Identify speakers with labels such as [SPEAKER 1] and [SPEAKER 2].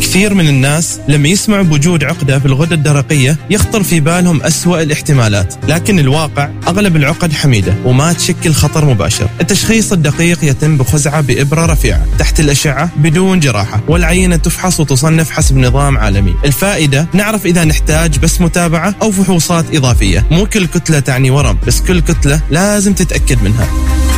[SPEAKER 1] كثير من الناس لما يسمعوا بوجود عقدة في الغدة الدرقية يخطر في بالهم أسوأ الاحتمالات، لكن الواقع أغلب العقد حميدة وما تشكل خطر مباشر. التشخيص الدقيق يتم بخزعة بإبرة رفيعة تحت الأشعة بدون جراحة، والعينة تفحص وتصنف حسب نظام عالمي. الفائدة نعرف إذا نحتاج بس متابعة أو فحوصات إضافية. مو كل كتلة تعني ورم، بس كل كتلة لازم تتأكد منها.